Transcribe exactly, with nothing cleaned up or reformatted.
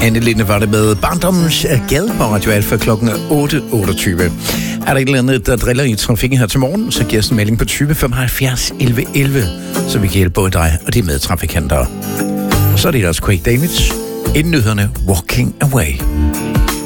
Anne Linde var det med Barndommens Gade på Radio Alfa klokken otte otteogtyve. Er der et eller andet, der driller i trafikken her til morgen, så giver os en melding på tyve femoghalvfjerds elleve elleve, så vi kan hjælpe både dig og de medtrafikanter. Og så er det ellers Craig Davids. Inden nyhederne, Walking Away.